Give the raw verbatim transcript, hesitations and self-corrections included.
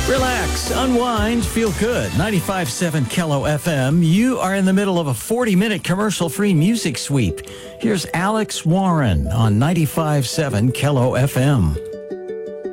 Relax, unwind, feel good. ninety-five point seven Kello F M. You are in the middle of a forty-minute commercial-free music sweep. Here's Alex Warren on ninety-five point seven Kello F M.